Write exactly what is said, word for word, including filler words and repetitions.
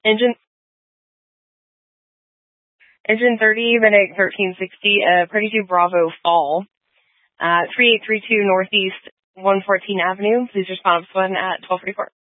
Engine Engine thirty, Vedic thirteen sixty, uh, Party two Bravo Fall, uh, three eight three two Northeast one fourteen Avenue. Please respond to one at twelve forty-four.